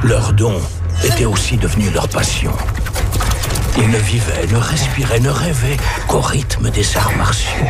Leur don était aussi devenu leur passion. Ils ne vivaient, ne respiraient, ne rêvaient qu'au rythme des arts martiaux.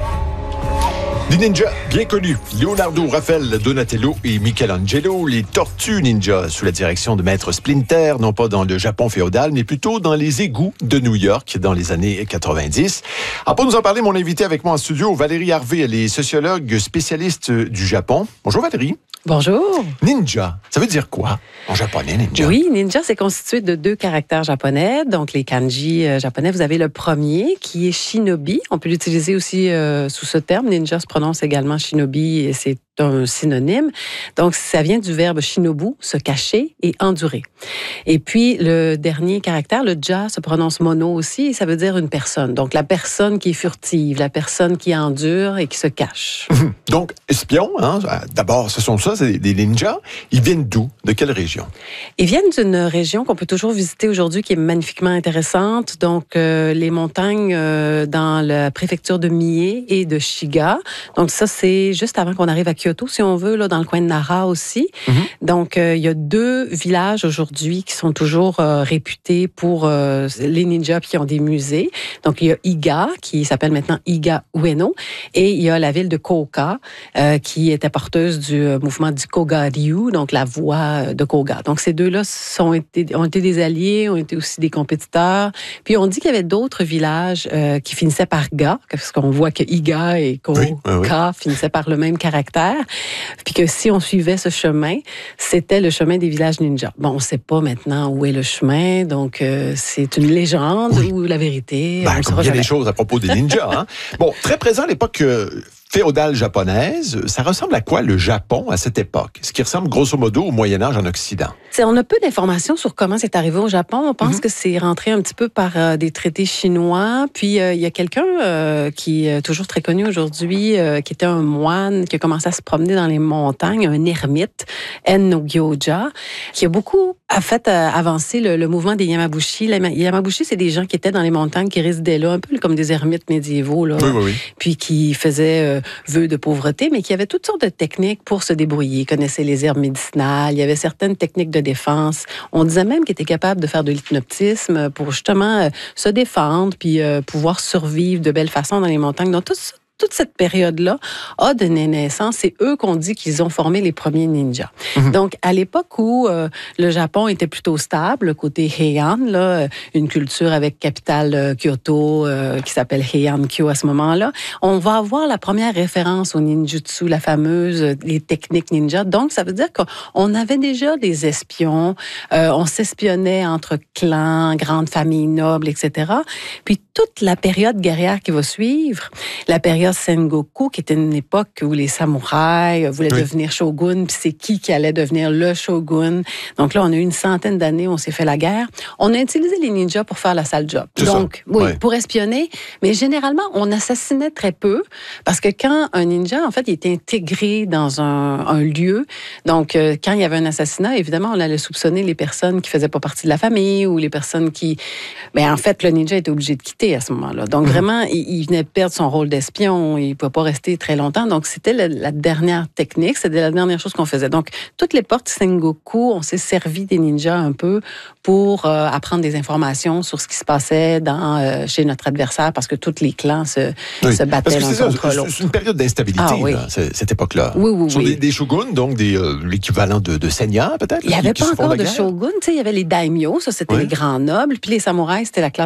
Des ninjas bien connus, Leonardo, Raphaël, Donatello et Michelangelo, les Tortues Ninja, sous la direction de Maître Splinter, non pas dans le Japon féodal, mais plutôt dans les égouts de New York dans les années 90. Alors, pour nous en parler, mon invité avec moi en studio, Valérie Harvey, elle est sociologue spécialiste du Japon. Bonjour Valérie. Bonjour. Ninja, ça veut dire quoi en japonais, ninja? Oui, ninja, c'est constitué de 2 caractères japonais, donc les kanji japonais. Vous avez le premier qui est shinobi. On peut l'utiliser aussi sous ce terme. Ninja se prononce également shinobi et c'est un synonyme. Donc, ça vient du verbe shinobu, se cacher et endurer. Et puis, le dernier caractère, le ja, se prononce mono aussi, et ça veut dire une personne. Donc, la personne qui est furtive, la personne qui endure et qui se cache. Donc, espions, hein? D'abord, ce sont ça, c'est des ninjas. Ils viennent d'où? De quelle région? Ils viennent d'une région qu'on peut toujours visiter aujourd'hui, qui est magnifiquement intéressante. Donc, les montagnes dans la préfecture de Mie et de Shiga. Donc, ça, c'est juste avant qu'on arrive à Kyoto, si on veut, là, dans le coin de Nara aussi. Donc, il y a 2 villages aujourd'hui qui sont toujours réputés pour les ninjas qui ont des musées. Donc, il y a Iga, qui s'appelle maintenant Iga Ueno, et il y a la ville de Koga, qui était porteuse du mouvement du Koga-ryu, donc la voie de Koga. Donc, ces 2-là ont été des alliés, ont été aussi des compétiteurs. Puis, on dit qu'il y avait d'autres villages qui finissaient par ga, parce qu'on voit que Iga et Koga finissaient par le même caractère. Puis que si on suivait ce chemin, c'était le chemin des villages ninjas. Bon, on ne sait pas maintenant où est le chemin, donc c'est une légende ou la vérité. Comme il y a des choses à propos des ninjas. Hein? Bon, très présent à l'époque féodale japonaise, ça ressemble à quoi le Japon à cette époque? Ce qui ressemble grosso modo au Moyen-Âge en Occident. On a peu d'informations sur comment c'est arrivé au Japon. On pense que c'est rentré un petit peu par des traités chinois. Puis, il y a quelqu'un qui est toujours très connu aujourd'hui, qui était un moine, qui a commencé à se promener dans les montagnes, un ermite, En Gyoja, qui a beaucoup avancer le mouvement des Yamabushi. Les Yamabushi, c'est des gens qui étaient dans les montagnes, qui résidaient là, un peu comme des ermites médiévaux, là, puis qui faisaient vœu de pauvreté, mais qui avaient toutes sortes de techniques pour se débrouiller. Ils connaissaient les herbes médicinales, il y avait certaines techniques de défense. On disait même qu'ils étaient capables de faire de l'hypnotisme pour justement se défendre, puis pouvoir survivre de belle façon dans les montagnes. Donc, toute cette période-là a donné naissance. C'est eux qu'on dit qu'ils ont formé les premiers ninjas. Donc, à l'époque où le Japon était plutôt stable, côté Heian, là, une culture avec capitale Kyoto qui s'appelle Heian-kyo à ce moment-là, on va avoir la première référence au ninjutsu, la fameuse, les techniques ninja. Donc, ça veut dire qu'on avait déjà des espions, on s'espionnait entre clans, grandes familles nobles, etc. Puis, toute la période guerrière qui va suivre, la période Sengoku, qui était une époque où les samouraïs voulaient devenir shogun, puis c'est qui allait devenir le shogun. Donc là, on a eu une centaine d'années, on s'est fait la guerre. On a utilisé les ninjas pour faire la sale job. Donc, pour espionner, mais généralement, on assassinait très peu, parce que quand un ninja, en fait, il était intégré dans un lieu, donc quand il y avait un assassinat, évidemment, on allait soupçonner les personnes qui faisaient pas partie de la famille ou les personnes qui... Mais en fait, le ninja était obligé de quitter à ce moment-là. Donc vraiment, il venait de perdre son rôle d'espion. Il ne pouvait pas rester très longtemps. Donc, c'était la dernière technique. C'était la dernière chose qu'on faisait. Donc, toutes les portes Sengoku, on s'est servi des ninjas un peu pour apprendre des informations sur ce qui se passait chez notre adversaire parce que tous les clans se battaient l'un contre l'autre. C'est une période d'instabilité, là, cette époque-là. Oui. Sur des shoguns, donc l'équivalent de seigneurs, peut-être? Il n'y avait pas encore de shogun. Il y avait les daimyo, ça, c'était les grands nobles. Puis les samouraïs, c'était la classe